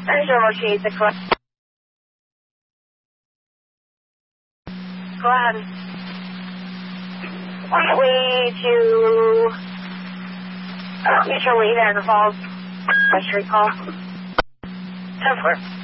I'm sure locate the correct. Go ahead. On the way to Mutual Lead, Agri Falls. What's your call? 10-4.